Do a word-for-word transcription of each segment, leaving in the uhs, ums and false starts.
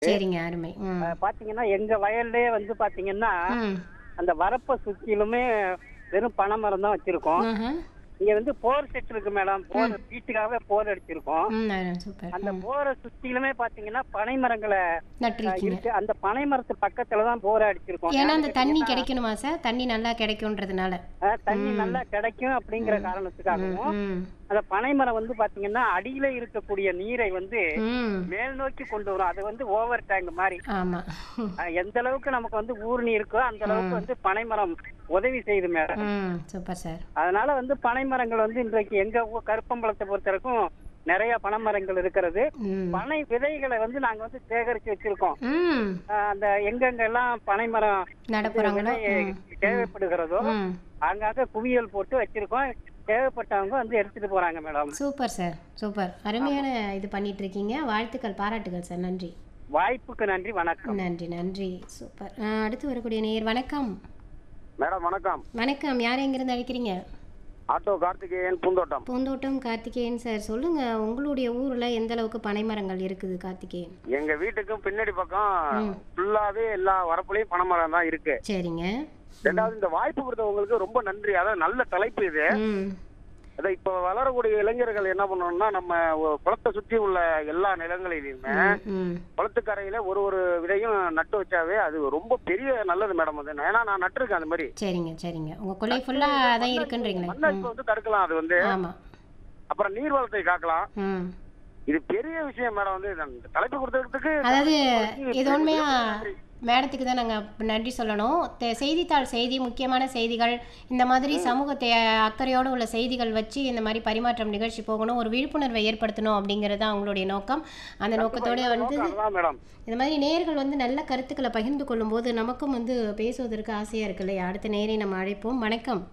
சரிங்க. அருமை. ம். அஹ் பாத்தீங்கன்னா எங்க வயல்லயே வந்து பாத்தீங்கன்னா ம். அந்த வரப்பை சுத்திலுமே வெறும் பனை மரம் தான் வச்சிருக்கோம். ஆஹா. இங்க வந்து போர் செட் இருக்கு மேடம். போர் வீட்டுக்காகவே போர் அடிச்சிருக்கோம். ம். அரு சூப்பர். அந்த ம். போரை சுத்திலுமே பாத்தீங்கன்னா பனை மரங்களை அஹ், நட்டிருக்கீங்க. இருக்கு. அந்த பனை மரத்து பக்கத்துல தான் போரை அடிச்சிருக்கோம். ஏன்னா ஏன்னு அந்த தண்ணி கேட்டீங்கன்னா கிடைக்கணுமா சார்? தண்ணி நல்லா கிடைக்கும்ன்றதுனால. அஹ், தண்ணி ம். நல்லா கிடைக்கும் அப்படிங்கிற ம். ம். காரணத்துக்காகவும் ம். அந்த பனை மரம் வந்து பாத்தீங்கன்னா அடியில இருக்கக்கூடிய நீரை வந்து ம். மேல் நோக்கி கொண்டு வரும். அது வந்து ஓவர் டேங்க் மாதிரி. ஆமா. அஹ், எந்த அளவுக்கு நமக்கு வந்து ஊர்னி இருக்கோ அந்த அளவுக்கு ம். வந்து பனை மரம் உதவி செய்யுது மேடம். ம். Super sir. அதனால வந்து பனை மரங்கள் வந்து இன்றைக்கு எங்க ஊர் கருப்பம்பலத்தை பொறுத்த வரைக்கும் நிறைய பனை மரங்கள் இருக்கிறது. ம். பனை விதைகளை வந்து நாங்க வந்து சேகரிச்சு வச்சிருக்கோம். ம். அஹ், அந்த எங்கெங்க எல்லாம் பனை மரம் நட வந்து போறாங்களோ. விதை ம். தேவைப்படுகிறதோ ம். அங்காங்க குவியல் போட்டு வச்சிருக்கோம். தேவைப்பட்டவங்க வந்து எடுத்துட்டு போறாங்க மேடம். Super sir. சூப்பர். அருமையான இது பண்ணிட்டு இருக்கீங்க. வாழ்த்துக்கள், பாராட்டுகள் சார். நன்றி. வாய்ப்புக்கு நன்றி. வணக்கம் நன்றி நன்றி. சூப்பர். ஆ, அடுத்து வரக்கூடிய நேயர் வணக்கம். மேடம் வணக்கம். வணக்கம். யார் எங்கிருந்து அழைக்கிறீங்க? ஆட்டோ கார்த்திகேயன் பூந்தோட்டம். பூந்தோட்டம் கார்த்திகேயன் சார். சொல்லுங்க, உங்களுடைய ஊர்ல எந்த அளவுக்கு பனைமரங்கள் இருக்குது கார்த்திகேயன்? எங்க வீட்டுக்கும் பின்னாடி பக்கம் ம். ஃபுல்லாவே எல்லா வரப்புலயும் பனைமரம் தான் இருக்கு. சரிங்க. ரெண்டாவது இந்த வாய்ப்பு கொடுத்தவங்களுக்கு ரொம்ப நன்றி. அதாவது நல்ல தலைப்பு இது. ம். அதை இப்ப வளரக்கூடிய இளைஞர்கள் என்ன பண்ணணும்னா நம்ம ஒ- குளத்தை சுற்றி உள்ள எல்லா நிலங்களிலுமே ம். ம். குளத்துக்கரையில ஒரு ஒரு விதையும் நட்டு வச்சாவே அது ரொம்ப பெரிய நல்லது மேடம். அது ஏன்னா நான் நட்டுருக்கேன் அந்த மாதிரி. சரிங்க சரிங்க. உங்க கொலை ஃபுல்லா அதான் இருக்குன்றீங்களே. மண்ணரிப்பு வந்து தடுக்கலாம். அது வந்து ஆமா. அப்புறம் நீர் வளத்தை காக்கலாம். ம். இது பெரிய விஷயம் மேடம். வந்து இந்த தலைப்பு கொடுத்ததுக்கு அதாவது இது உண்மையா மேடத்துக்கு தான் நாங்கள் நன்றி சொல்லணும். தெ- செய்தித்தாள் செய்தி, முக்கியமான செய்திகள், இந்த மாதிரி சமூகத்தை அக்கறையோடு உள்ள செய்திகள் வச்சு இந்த மாதிரி பரிமாற்றம் நிகழ்ச்சி போகணும், ஒரு விழிப்புணர்வை ஏற்படுத்தணும் அப்படிங்கிறது தான் அவங்களுடைய நோக்கம். அந்த நோக்கத்தோடு வந்து அதுதான் மேடம். இந்த மாதிரி நேயர்கள் வந்து நல்ல கருத்துக்களை பகிர்ந்து கொள்ளும்போது நமக்கும் வந்து பேசுவதற்கு ஆசையாக இருக்கு இல்லையா? அடுத்த நேரை நம்ம அழைப்போம். வணக்கம்.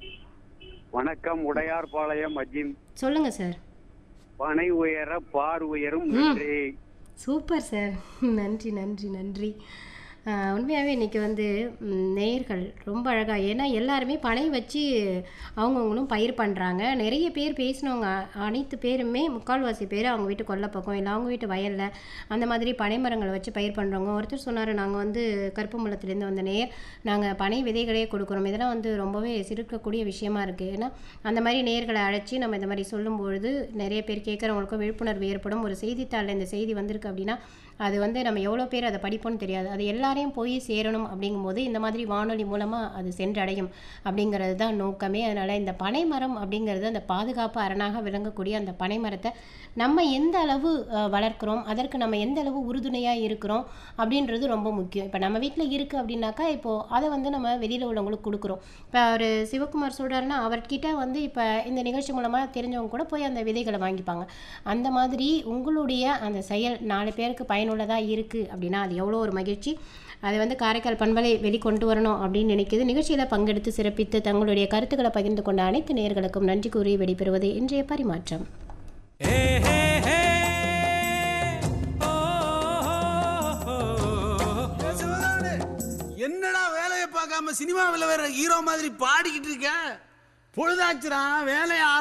வணக்கம். உடையார்பாளையம் அஜிம். சொல்லுங்க சார். பனை உயர பார் உயரும் ம். நன்றி. Super sir. நன்றி நன்றி நன்றி. ஆஹ் உண்மையாகவே இன்றைக்கி வந்து ம், நேயர்கள் ரொம்ப அழகாக, ஏன்னா எல்லாருமே பனை வச்சு அவங்கவுங்களும் பயிர் பண்ணுறாங்க. நிறைய பேர் பேசினவங்க அனைத்து பேருமே முக்கால்வாசி பேர் அவங்க வீட்டு கொல்லைப்பக்கம் இல்லை அவங்க வீட்டு வயலில் அந்த மாதிரி பனை மரங்களை வச்சு பயிர் பண்ணுறவங்க. ஒருத்தர் சொன்னார், நாங்கள் வந்து கருப்பம்பலத்துலேருந்து வந்த நேயர், நாங்கள் பனை விதைகளே கொடுக்குறோம். இதெல்லாம் வந்து ரொம்பவே சிரிக்கக்கூடிய விஷயமா இருக்குது. ஏன்னா அந்த மாதிரி நேயர்களை அழைச்சி நம்ம இந்த மாதிரி சொல்லும்பொழுது நிறைய பேர் கேட்குறவங்களுக்கும் விழிப்புணர்வு ஏற்படும். ஒரு செய்தித்தாளில் இந்த செய்தி வந்திருக்கு அப்படின்னா அது வந்து நம்ம எவ்வளோ பேர் அதை படிப்போம்னு தெரியாது. அது எல்லாரையும் போய் சேரணும் அப்படிங்கும்போது இந்த மாதிரி வானொலி மூலமாக அது சென்றடையும் அப்படிங்கிறது தான் நோக்கமே. அதனால் இந்த பனை மரம் அப்படிங்கிறது அந்த பாதுகாப்பு அரணாக விளங்கக்கூடிய அந்த பனை மரத்தை நம்ம எந்த அளவு அஹ், வளர்க்குறோம், அதற்கு நம்ம எந்த அளவு உறுதுணையாக இருக்கிறோம் அப்படின்றது ரொம்ப முக்கியம். இப்போ நம்ம வீட்டில் இருக்குது அப்படின்னாக்கா இப்போது அதை வந்து நம்ம வெளியில் உள்ளவங்களுக்கு கொடுக்குறோம். இப்போ அவர் சிவகுமார் சொல்கிறாருன்னா அவர்கிட்ட வந்து இப்போ இந்த நிகழ்ச்சி மூலமாக தெரிஞ்சவங்க கூட போய் அந்த விதைகளை வாங்கிப்பாங்க. அந்த மாதிரி உங்களுடைய அந்த செயல் நாலு பேருக்கு பயனுள்ளதாக இருக்குது அப்படின்னா அது எவ்வளோ ஒரு மகிழ்ச்சி. அதை வந்து காரைக்கால் பண்பலை வெளிக்கொண்டு வரணும் அப்படின்னு நினைக்கிது. நிகழ்ச்சியில் பங்கெடுத்து சிறப்பித்து தங்களுடைய கருத்துக்களை பகிர்ந்து கொண்ட அனைத்து நேயர்களுக்கும் நன்றி கூறி வெளிப்பெறுவது இன்றைய பரிமாற்றம். என்னடா வேலையை பார்க்காம சினிமாவில் வேற ஹீரோ மாதிரி பாடிக்கிட்டு இருக்க? பொழுதாச்சுடா, வேலையை